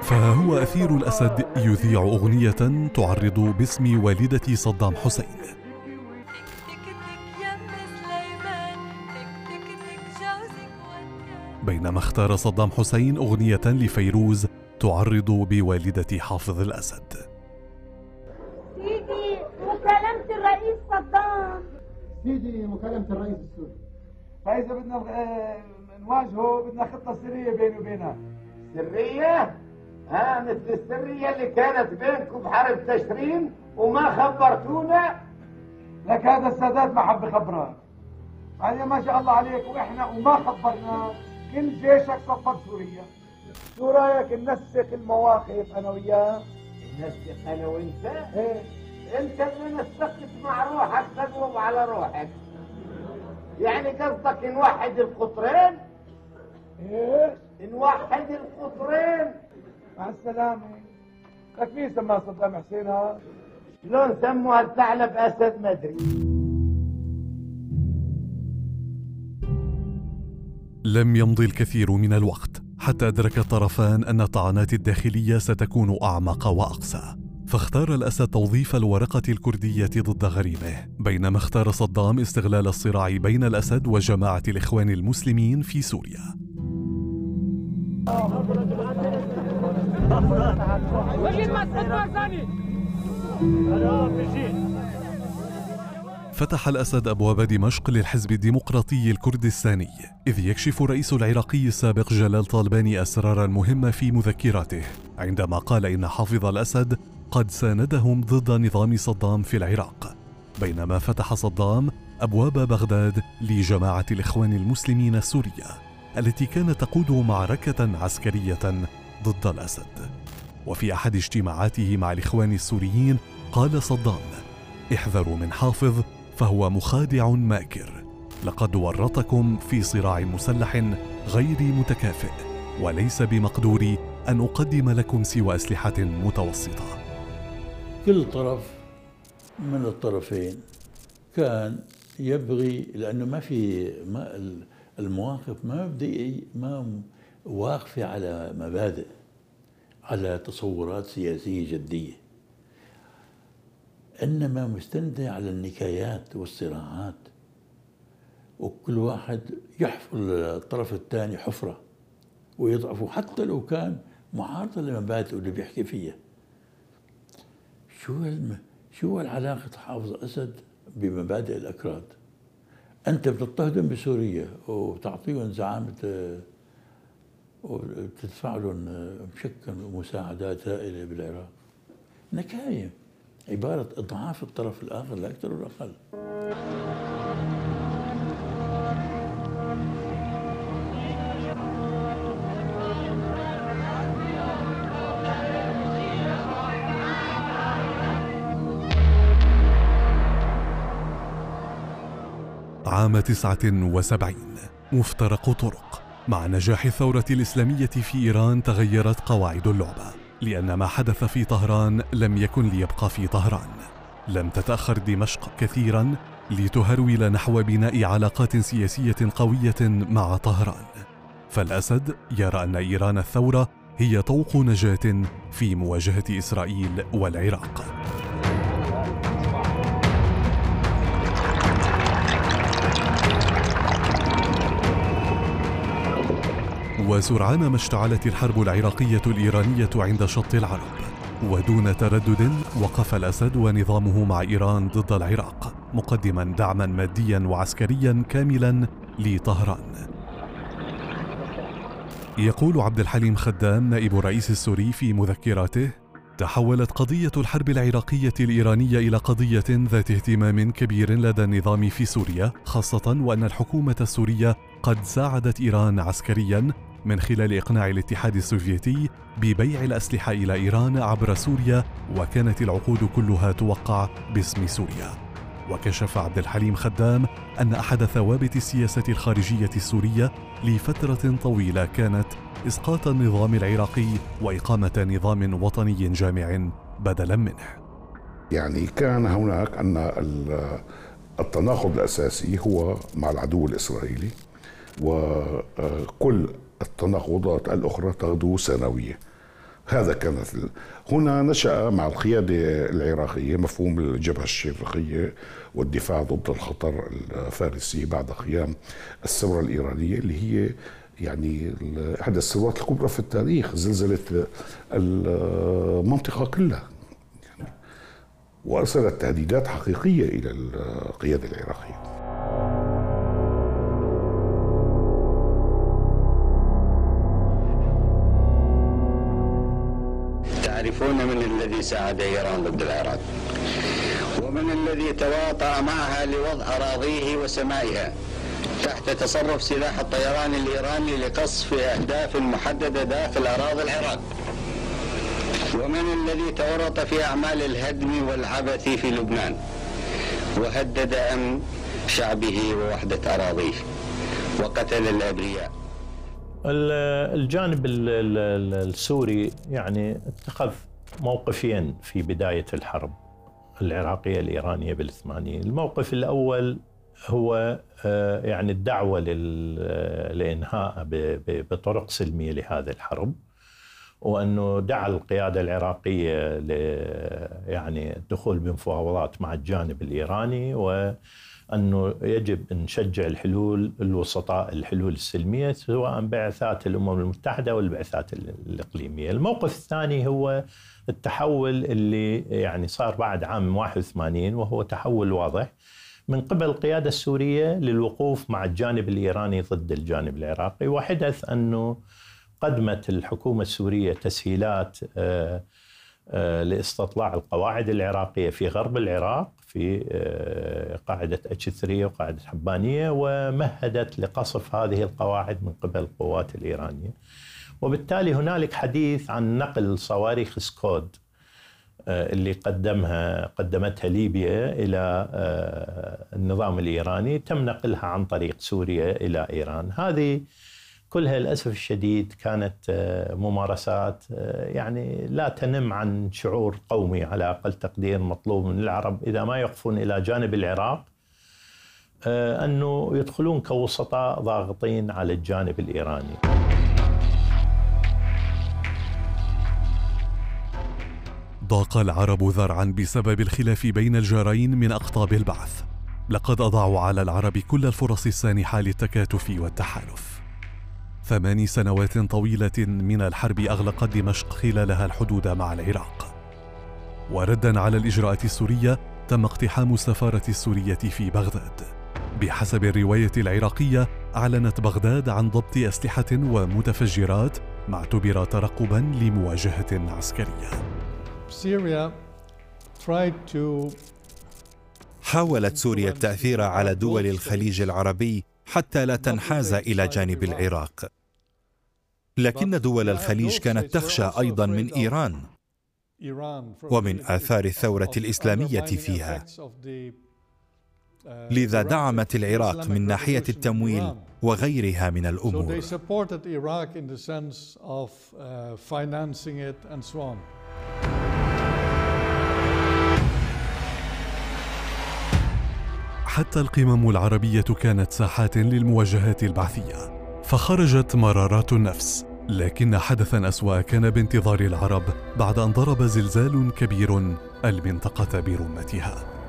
فهو أثير الأسد يذيع أغنية تعرض باسم والدة صدام حسين، بينما اختار صدام حسين أغنية لفيروز تعرض بوالدة حافظ الأسد. سيدي مكالمة الرئيس صدام. سيدي مكالمة الرئيس السوري. فإذا بدنا نواجهه بدنا خطة سرية بيني وبينها. سرية؟ مثل السرية اللي كانت بينكم بحرب تشرين وما خبرتونا؟ لك هذا السادات ما حب يخبرك. يعني ما شاء الله عليك وإحنا وما خبرناك كل جيشك صفد سوريا. شو رايك ننسق المواقف انا وياه؟ ننسق انا وانت؟ ايه انت اللي نسقت مع روحك تقوم على روحك. يعني قصدك نوحد القطرين؟ ايه نوحد القطرين. مع السلامة. لك مين سماه صدام حسين هذا؟ شلون سموها الثعلب اسد ما ادري. لم يمضي الكثير من الوقت حتى أدرك الطرفان أن الطعنات الداخلية ستكون أعمق وأقسى، فاختار الأسد توظيف الورقة الكردية ضد غريمه، بينما اختار صدام استغلال الصراع بين الأسد وجماعة الإخوان المسلمين في سوريا. فتح الأسد أبواب دمشق للحزب الديمقراطي الكردستاني، إذ يكشف الرئيس العراقي السابق جلال طالباني أسرارا مهمة في مذكراته عندما قال إن حافظ الأسد قد ساندهم ضد نظام صدام في العراق، بينما فتح صدام أبواب بغداد لجماعة الإخوان المسلمين السورية التي كانت تقود معركة عسكرية ضد الأسد. وفي أحد اجتماعاته مع الإخوان السوريين قال صدام: احذروا من حافظ فهو مخادع ماكر، لقد ورطكم في صراع مسلح غير متكافئ، وليس بمقدوري أن أقدم لكم سوى أسلحة متوسطة. كل طرف من الطرفين كان يبغي، لأنه المواقف ما واقفة على مبادئ، على تصورات سياسية جدية، إنما مستندة على النكايات والصراعات، وكل واحد يحفر الطرف الثاني حفرة ويضعفه حتى لو كان معارضة لمبادئه اللي بيحكي فيها. شو العلاقة حافظ أسد بمبادئ الأكراد؟ أنت بتضطهدهم بسوريا وتعطيهم زعامة وتدفع لهم بشكل مساعدات هائلة بالعراق. نكاية، عبارة إضعاف الطرف الآخر لا أكثر ولا أقل. عام 79 مفترق طرق. مع نجاح الثورة الإسلامية في إيران تغيرت قواعد اللعبة، لأن ما حدث في طهران لم يكن ليبقى في طهران. لم تتأخر دمشق كثيرا لتهرول نحو بناء علاقات سياسية قوية مع طهران، فالأسد يرى أن إيران الثورة هي طوق نجاة في مواجهة إسرائيل والعراق. وسرعان ما اشتعلت الحرب العراقية الإيرانية عند شط العرب، ودون تردد وقف الأسد ونظامه مع إيران ضد العراق، مقدما دعما ماديا وعسكريا كاملا لطهران. يقول عبد الحليم خدام نائب الرئيس السوري في مذكراته: تحولت قضية الحرب العراقية الإيرانية إلى قضية ذات اهتمام كبير لدى النظام في سوريا، خاصة وأن الحكومة السورية قد ساعدت إيران عسكريا من خلال إقناع الاتحاد السوفيتي ببيع الأسلحة إلى إيران عبر سوريا، وكانت العقود كلها توقع باسم سوريا. وكشف عبد الحليم خدام أن أحد ثوابت السياسة الخارجية السورية لفترة طويلة كانت إسقاط النظام العراقي وإقامة نظام وطني جامع بدلا منه. يعني كان هناك أن التناقض الأساسي هو مع العدو الإسرائيلي، وكل التناقضات الأخرى تغدو ثانوية. هذا كانت هنا نشأ مع القيادة العراقية مفهوم الجبهة الشرقية والدفاع ضد الخطر الفارسي بعد قيام الثورة الإيرانية اللي هي يعني إحدى الثورات الكبرى في التاريخ، زلزلت المنطقة كلها يعني، وأرسلت تهديدات حقيقية إلى القيادة العراقية. تعرفون من الذي ساعد إيران ضد العراق، ومن الذي تواطأ معها لوضع أراضيه وسمائها تحت تصرف سلاح الطيران الإيراني لقصف أهداف محددة داخل أراضي العراق، ومن الذي تورط في أعمال الهدم والعبث في لبنان وهدد أمن شعبه ووحدة أراضيه وقتل الأبرياء. الجانب السوري يعني اتخذ موقفين في بداية الحرب العراقية الإيرانية بالثمانية. الموقف الأول هو يعني الدعوة لإنهاء بطرق سلمية لهذه الحرب، وأنه دعا القيادة العراقية يعني الدخول بمفاوضات مع الجانب الإيراني، وأنه يجب أن نشجع الحلول الوسطاء، الحلول السلمية، سواء بعثات الأمم المتحدة والبعثات الإقليمية. الموقف الثاني هو التحول اللي يعني صار بعد عام 81، وهو تحول واضح من قبل القيادة السورية للوقوف مع الجانب الإيراني ضد الجانب العراقي. وحدث أنه قدمت الحكومة السورية تسهيلات لاستطلاع القواعد العراقية في غرب العراق في قاعدة H3 وقاعدة حبانية، ومهدت لقصف هذه القواعد من قبل القوات الإيرانية. وبالتالي هنالك حديث عن نقل صواريخ سكود اللي قدمتها ليبيا إلى النظام الإيراني، تم نقلها عن طريق سوريا إلى إيران. هذه كلها للأسف الشديد كانت ممارسات يعني لا تنم عن شعور قومي على أقل تقدير. مطلوب من العرب إذا ما يقفون إلى جانب العراق أنه يدخلون كوسطاء ضاغطين على الجانب الإيراني. ضاق العرب ذرعا بسبب الخلاف بين الجارين من أقطاب البعث. لقد أضاعوا على العرب كل الفرص السانحة للتكاتف والتحالف. 8 سنوات طويلة من الحرب أغلقت دمشق خلالها الحدود مع العراق. وردا على الإجراءات السورية تم اقتحام السفارة السورية في بغداد. بحسب الرواية العراقية أعلنت بغداد عن ضبط أسلحة ومتفجرات ما اعتبر ترقبا لمواجهة عسكرية. حاولت سوريا التأثير على دول الخليج العربي حتى لا تنحاز إلى جانب العراق، لكن دول الخليج كانت تخشى أيضا من إيران ومن آثار الثورة الإسلامية فيها، لذا دعمت العراق من ناحية التمويل وغيرها من الأمور. حتى القمم العربية كانت ساحات للمواجهات البعثية، فخرجت مرارات النفس. لكن حدثا أسوأ كان بانتظار العرب بعد أن ضرب زلزال كبير المنطقة برمتها.